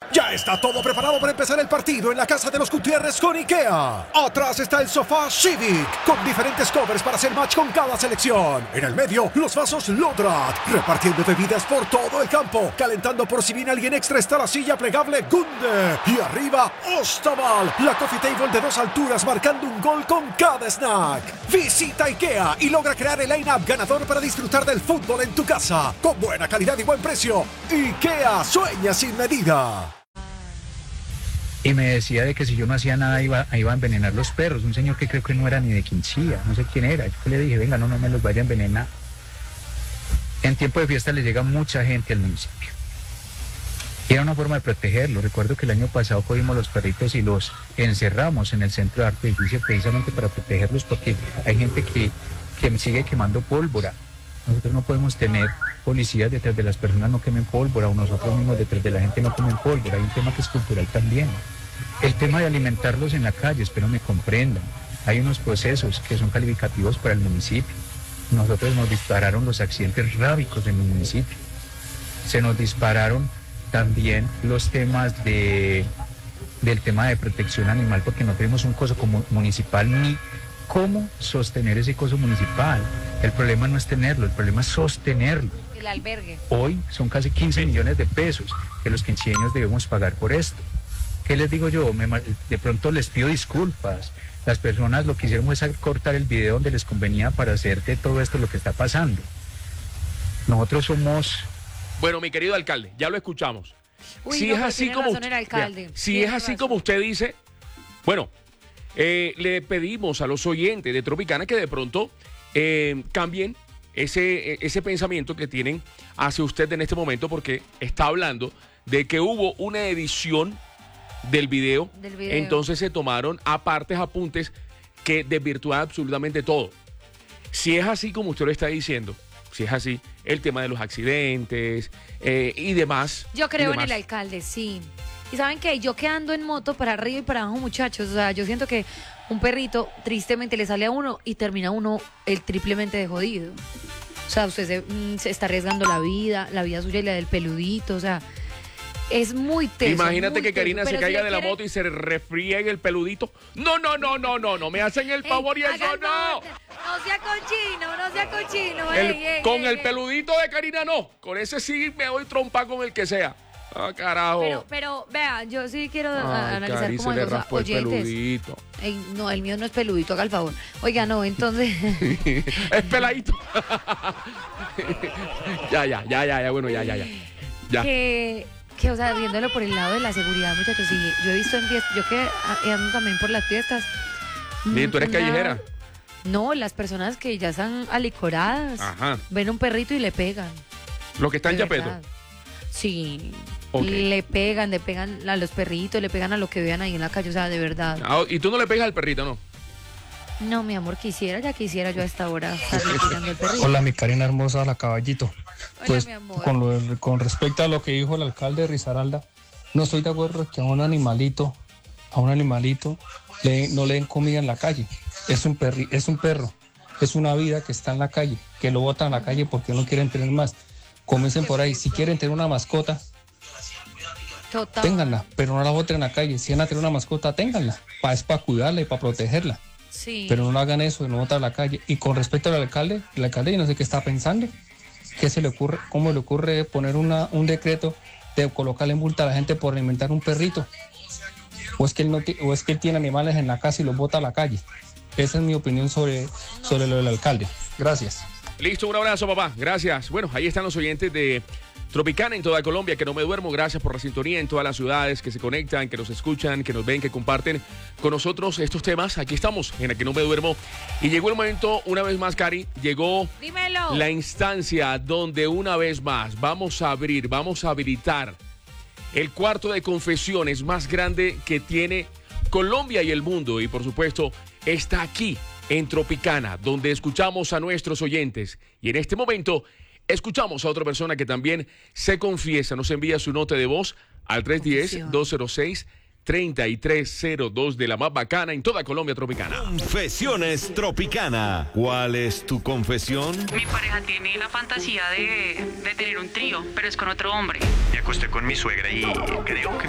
Ya está todo preparado para empezar el partido en la casa de los Gutiérrez con IKEA. Atrás está el sofá Civic, con diferentes covers para hacer match con cada selección. En el medio, los vasos Lodrat, repartiendo bebidas por todo el campo. Calentando por si viene alguien extra está la silla plegable Gunde. Y arriba, Ostaval, la coffee table de 2 alturas marcando un gol con cada snack. Visita IKEA y logra crear el line-up ganador para disfrutar del fútbol en tu casa. Con buena calidad y buen precio. IKEA, sueña sin medida. Y me decía de que si yo no hacía nada iba a envenenar los perros. Un señor que creo que no era ni de Quinchía, no sé quién era. Yo le dije, venga, no me los vaya a envenenar. En tiempo de fiesta le llega mucha gente al municipio. Y era una forma de protegerlos. Recuerdo que el año pasado cogimos los perritos y los encerramos en el centro de arte y juicio precisamente para protegerlos, porque hay gente que sigue quemando pólvora. Nosotros no podemos tener policías detrás de las personas, no quemen pólvora, o nosotros mismos detrás de la gente no quemen pólvora. Hay un tema que es cultural también. El tema de alimentarlos en la calle, espero me comprendan. Hay unos procesos que son calificativos para el municipio. Nosotros nos dispararon los accidentes rábicos en el municipio. Se nos dispararon también los temas del tema de protección animal, porque no tenemos un coso como municipal ni cómo sostener ese coso municipal. El problema no es tenerlo, el problema es sostenerlo. El albergue. Hoy son casi 15 millones de pesos que los quinceañeros debemos pagar por esto. ¿Qué les digo yo? De pronto les pido disculpas. Las personas lo que hicieron es cortar el video donde les convenía para hacer de todo esto lo que está pasando. Nosotros somos... Bueno, mi querido alcalde, ya lo escuchamos. Uy, si no, es pero así tiene como razón el alcalde. Si es así razón. como usted dice, bueno, le pedimos a los oyentes de Tropicana que de pronto cambien ese pensamiento que tienen hacia usted en este momento, porque está hablando de que hubo una edición del video. Entonces se tomaron apuntes que desvirtúan absolutamente todo. Si es así como usted lo está diciendo, si es así, el tema de los accidentes y demás. Yo creo en el alcalde, sí. Y ¿saben qué? Yo que ando en moto para arriba y para abajo, muchachos, o sea, yo siento que un perrito tristemente le sale a uno y termina uno el triplemente de jodido. O sea, usted se está arriesgando la vida suya y la del peludito, o sea, es muy teso. Imagínate que Karina se caiga de la quiere... moto y se refriegue el peludito. No, me hacen el favor y eso no. No sea cochino. Con el peludito de Karina no. Con ese sí me doy trompa con el que sea. Ah, carajo. Pero vea, yo sí quiero analizar Cari, como se le los raspó el oyentes. peludito. No, el mío no es peludito, haga el favor. Oiga, no, entonces... Es peladito. Ya, bueno, ya. Que, o sea, viéndolo por el lado de la seguridad, muchachos, sí, yo he visto en fiestas, yo que ando también por las fiestas. Bien, ¿tú eres callejera? No, las personas que ya están alicoradas, ven un perrito y le pegan. ¿Los que están ya pedo? Sí. Okay. Le pegan a los perritos, le pegan a lo que vean ahí en la calle, o sea, de verdad. ¿Y tú no le pegas al perrito, no? No, mi amor, quisiera yo a esta hora estarle pegando al perrito. Hola, mi Karina hermosa, la caballito. Hola, Pues mi amor. con respecto a lo que dijo el alcalde de Risaralda, no estoy de acuerdo que a un animalito no le den comida en la calle. Es un perro, es una vida que está en la calle, que lo botan a la calle porque no quieren tener más. Comiencen por ahí, si quieren tener una mascota, Total. ténganla, pero no la boten en la calle. Si van a tener una mascota, ténganla, es para cuidarla y para protegerla. Sí. Pero no hagan eso, no botar a la calle. Y con respecto al alcalde, yo no sé qué está pensando. ¿Cómo le ocurre poner un decreto de colocarle multa a la gente por alimentar un perrito? ¿O es que él tiene animales en la casa y los bota a la calle? Esa es mi opinión sobre lo del alcalde. Gracias. Listo, un abrazo, papá. Gracias. Bueno, ahí están los oyentes de Tropicana en toda Colombia, que no me duermo. Gracias por la sintonía en todas las ciudades que se conectan, que nos escuchan, que nos ven, que comparten con nosotros estos temas. Aquí estamos, en Aquí no me duermo. Y llegó el momento, una vez más, Cari, llegó Dímelo. la instancia donde una vez más vamos a habilitar el cuarto de confesiones más grande que tiene Colombia y el mundo. Y por supuesto, está aquí en Tropicana, donde escuchamos a nuestros oyentes. Y en este momento escuchamos a otra persona que también se confiesa. Nos envía su nota de voz al 310-206-3302 de la más bacana en toda Colombia Tropicana. Confesiones Tropicana. ¿Cuál es tu confesión? Mi pareja tiene la fantasía de tener un trío, pero es con otro hombre. Me acosté con mi suegra y creo que